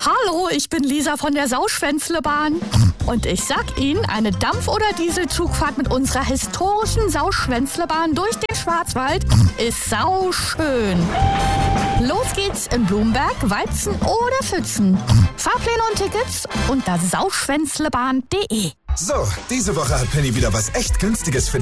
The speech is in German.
Hallo, ich bin Lisa von der Sauschwänzlebahn. Und ich sag Ihnen, eine Dampf- oder Dieselzugfahrt mit unserer historischen Sauschwänzlebahn durch den Schwarzwald ist sauschön. Los geht's in Blumberg, Weizen oder Pfützen. Fahrpläne und Tickets unter sauschwänzlebahn.de. So, diese Woche hat Penny wieder was echt Günstiges für